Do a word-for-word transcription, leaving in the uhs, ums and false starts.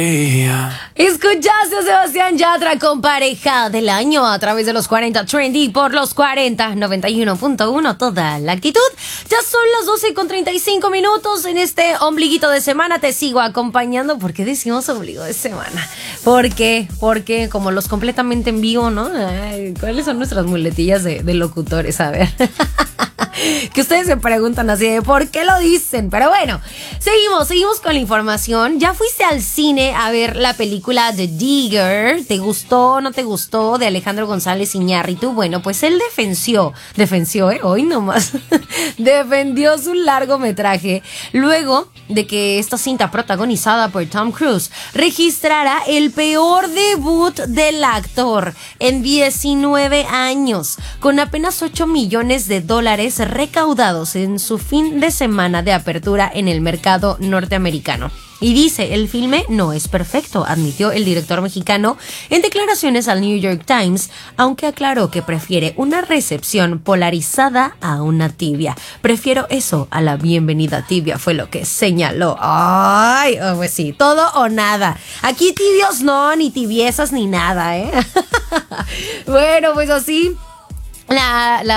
Escuchaste a Sebastián Yatra con Pareja del Año a través de los cuarenta Trendy por los cuarenta noventa y uno punto uno. Toda la actitud. Ya son las doce con treinta y cinco minutos en este ombliguito de semana. Te sigo acompañando. ¿Por qué decimos ombligo de semana? ¿Por qué? Porque como los completamente en vivo, ¿no? Ay, ¿cuáles son nuestras muletillas de, de locutores? A ver. Que ustedes se preguntan así de ¿por qué lo dicen? Pero bueno, seguimos, seguimos con la información. ¿Ya fuiste al cine a ver la película The Digger? ¿Te gustó o no te gustó? De Alejandro González Iñárritu. Bueno, pues él defendió, defendió, ¿eh? Hoy nomás, defendió su largometraje luego de que esta cinta protagonizada por Tom Cruise registrara el peor debut del actor en diecinueve años, con apenas ocho millones de dólares recaudados en su fin de semana de apertura en el mercado norteamericano. Y dice, el filme no es perfecto, admitió el director mexicano en declaraciones al New York Times, aunque aclaró que prefiere una recepción polarizada a una tibia. Prefiero eso a la bienvenida tibia, fue lo que señaló. Ay, oh, pues sí, todo o nada. Aquí tibios no, ni tibiezas ni nada, ¿eh? Bueno, pues así, la... la